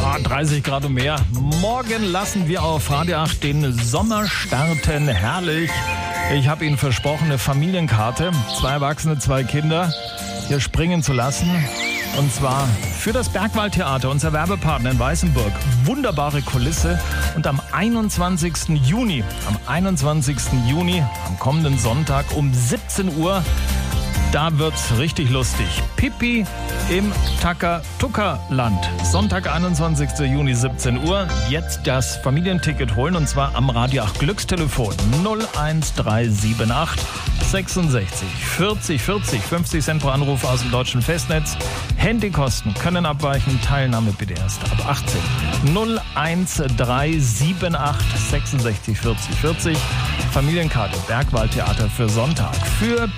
30 Grad und mehr. Morgen lassen wir auf Radio 8 den Sommer starten. Herrlich. Ich habe Ihnen versprochen, eine Familienkarte. 2 Erwachsene, 2 Kinder hier springen zu lassen. Und zwar für das Bergwaldtheater, unser Werbepartner in Weißenburg. Wunderbare Kulisse. Und am 21. Juni, am kommenden Sonntag um 17 Uhr, da wird's richtig lustig. Pipi im Takatuka-Land. Sonntag, 21. Juni, 17 Uhr. Jetzt das Familienticket holen und zwar am Radio 8 Glückstelefon 01378 66 40 40. 50 Cent pro Anruf aus dem deutschen Festnetz. Handykosten können abweichen. Teilnahme bitte erst ab 18. 01378 66 40 40. Familienkarte Bergwaldtheater für Sonntag. Für